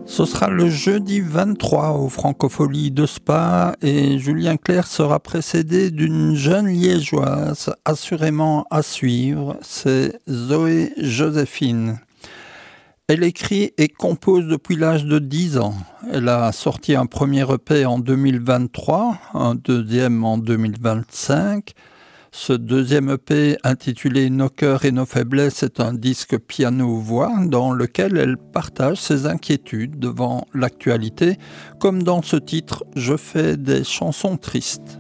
Ce sera le jeudi 23 au Francophonie de Spa et Julien Clerc sera précédé d'une jeune liégeoise assurément à suivre, c'est Zoé Joséphine. Elle écrit et compose depuis l'âge de 10 ans. Elle a sorti un premier EP en 2023, un deuxième en 2025. Ce deuxième EP intitulé Nos cœurs et nos faiblesses est un disque piano-voix dans lequel elle partage ses inquiétudes devant l'actualité, comme dans ce titre « Je fais des chansons tristes ».